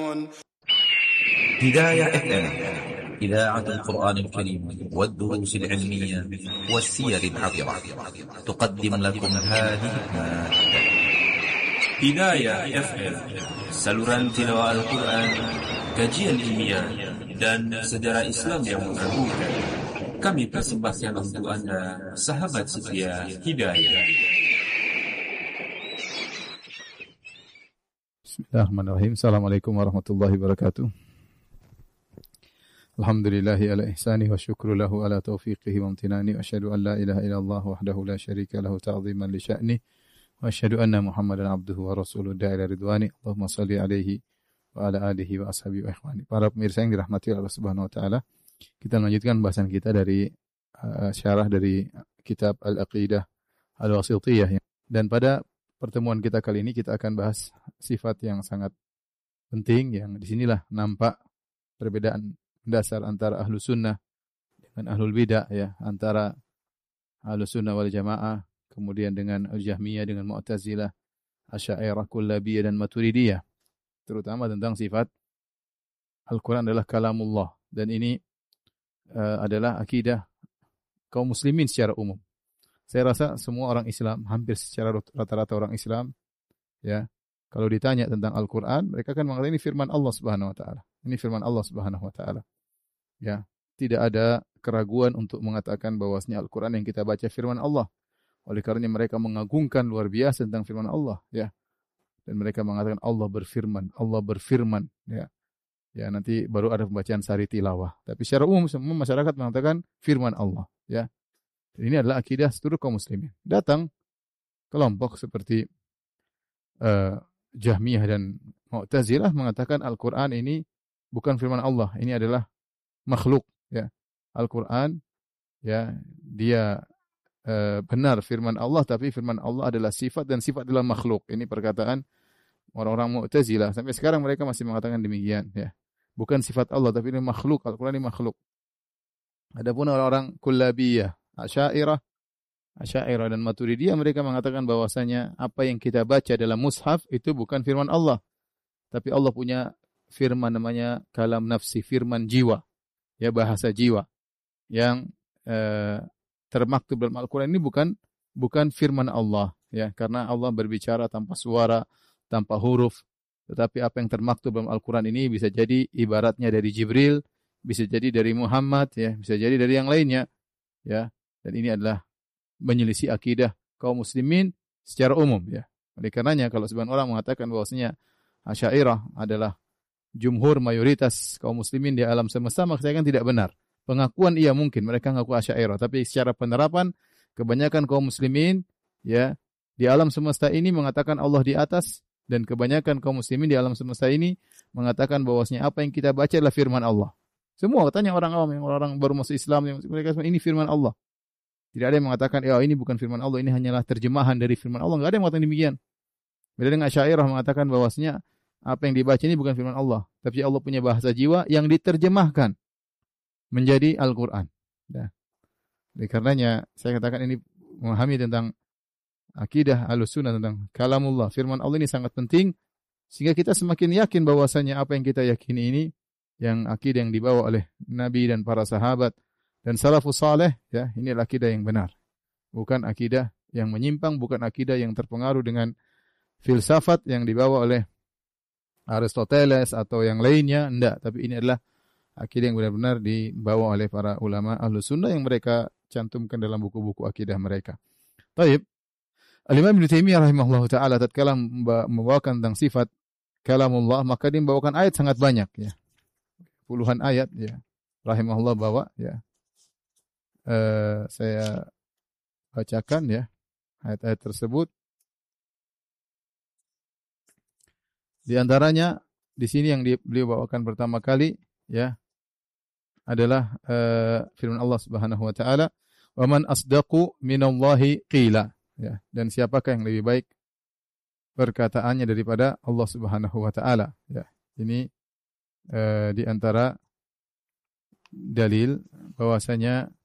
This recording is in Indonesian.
هداية FM إذاعة القرآن الكريم والدروس العلمية والسير العبرة تقدم لكم هذه المادة. Hidayah FM, saluran tilawah Al-Quran, kajian ilmiah, dan sejarah Islam yang mengagumkan. Kami persembahkan untuk Anda, sahabat setia Hidayah. Bismillahirrahmanirrahim. Assalamualaikum warahmatullahi wabarakatuh. Alhamdulillahi ala ihsani wa syukru lahu ala taufiqihi wa amtinani wa asyhadu an la ilaha illallah wahdahu la syarika lahu ta'ziman li sya'ni wa asyhadu anna Muhammadan abduhu wa rasuluhu da'ila ridwani. Allahumma salli alaihi wa ala alihi wa ashabihi wa ikhwani. Para pemirsa yang dirahmati Allah Subhanahu wa taala, kita lanjutkan bahasan kita dari syarah dari kitab Al-Aqidah Al-Wasithiyah. Dan pada pertemuan kita kali ini kita akan bahas sifat yang sangat penting, yang disinilah nampak perbedaan dasar antara ahlu sunnah dengan ahlul bidah, ya, antara ahlu sunnah wal jamaah, kemudian dengan al-jahmiyah, dengan mu'tazilah, asy'ariyah, kullabiyah dan maturidiyah, terutama tentang sifat Al-Quran adalah kalamullah. Dan ini adalah akidah kaum muslimin secara umum. Saya rasa semua orang Islam, hampir secara rata-rata orang Islam, ya, kalau ditanya tentang Al-Quran, mereka akan mengatakan ini firman Allah Subhanahu wa taala. Ini firman Allah Subhanahu wa taala. Ya, tidak ada keraguan untuk mengatakan bahwasanya Al-Quran yang kita baca firman Allah. Oleh karena mereka mengagungkan luar biasa tentang firman Allah, ya. Dan mereka mengatakan Allah berfirman, ya. Ya, nanti baru ada pembacaan sari tilawah. Tapi secara umum semua masyarakat mengatakan firman Allah, ya. Dan ini adalah akidah seluruh kaum muslimin. Datang kelompok seperti Jahmiyah dan Mu'tazilah mengatakan Al-Quran ini bukan firman Allah, ini adalah makhluk, ya. Al-Quran, ya, dia benar firman Allah, tapi firman Allah adalah sifat dan sifat adalah makhluk. Ini perkataan orang-orang Mu'tazilah. Sampai sekarang mereka masih mengatakan demikian, ya. Bukan sifat Allah, tapi ini makhluk. Al-Quran ini makhluk. Adapun orang-orang kullabiyah, asy'ariyah dan maturidiyah, mereka mengatakan bahwasanya apa yang kita baca dalam mushaf itu bukan firman Allah, tapi Allah punya firman namanya kalam nafsi, firman jiwa, ya, bahasa jiwa yang termaktub dalam Al-Quran ini bukan firman Allah, ya, karena Allah berbicara tanpa suara, tanpa huruf. Tetapi apa yang termaktub dalam Al-Quran ini bisa jadi ibaratnya dari Jibril, bisa jadi dari Muhammad, ya, bisa jadi dari yang lainnya, ya. Dan ini adalah menyelisih akidah kaum muslimin secara umum, ya. Oleh karenanya kalau sebagian orang mengatakan bahwasanya Asy'ariyah adalah jumhur mayoritas kaum muslimin di alam semesta, maka saya kan tidak benar. Pengakuan iya mungkin mereka mengaku Asy'ariyah, tapi secara penerapan kebanyakan kaum muslimin, ya, di alam semesta ini mengatakan Allah di atas, dan kebanyakan kaum muslimin di alam semesta ini mengatakan bahwasanya apa yang kita baca adalah firman Allah. Semua katanya orang awam, yang orang baru masuk Islam, mereka semua ini firman Allah. Tidak ada yang mengatakan, ya, ini bukan firman Allah, ini hanyalah terjemahan dari firman Allah. Enggak ada yang mengatakan demikian. Beda dengan Asy'ariyah mengatakan bahwasanya apa yang dibaca ini bukan firman Allah, tapi Allah punya bahasa jiwa yang diterjemahkan menjadi Al-Quran. Ya. Oleh karenanya saya katakan ini memahami tentang akidah Ahlussunnah tentang kalamullah, firman Allah ini sangat penting, sehingga kita semakin yakin bahwasanya apa yang kita yakini ini yang akidah yang dibawa oleh Nabi dan para sahabat dan salafus saleh, ya, ini adalah akidah yang benar. Bukan akidah yang menyimpang, bukan akidah yang terpengaruh dengan filsafat yang dibawa oleh Aristoteles atau yang lainnya, enggak, tapi ini adalah akidah yang benar-benar dibawa oleh para ulama Ahlus Sunnah yang mereka cantumkan dalam buku-buku akidah mereka. Baik. Al-Imam Ibnu Taimiyah rahimahullahu taala tatkala membawakan tentang sifat kalamullah, maka dia membawakan ayat sangat banyak, ya. Puluhan ayat, ya. Rahimahullah bawa, ya. Saya bacakan, ya, ayat-ayat tersebut. Di antaranya di sini yang beliau bawakan pertama kali, ya, adalah firman Allah Subhanahu wa taala, "Wa man asdaqu minallahi qila." Ya, dan siapakah yang lebih baik perkataannya daripada Allah Subhanahu wa taala, ya. Ini di antara dalil bahwasanya